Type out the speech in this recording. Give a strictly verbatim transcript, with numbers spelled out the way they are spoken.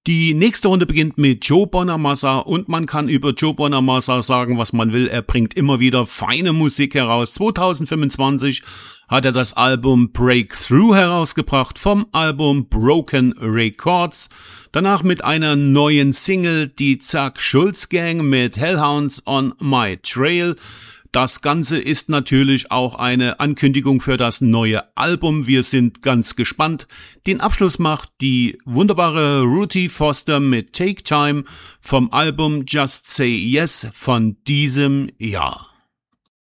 Die nächste Runde beginnt mit Joe Bonamassa und man kann über Joe Bonamassa sagen, was man will. Er bringt immer wieder feine Musik heraus. zwanzig fünfundzwanzig hat er das Album Breakthrough herausgebracht vom Album Broken Records. Danach mit einer neuen Single, die Zack Schulz Gang mit Hellhounds on My Trail. Das Ganze ist natürlich auch eine Ankündigung für das neue Album. Wir sind ganz gespannt. Den Abschluss macht die wunderbare Ruthie Foster mit Take Time vom Album Just Say Yes von diesem Jahr.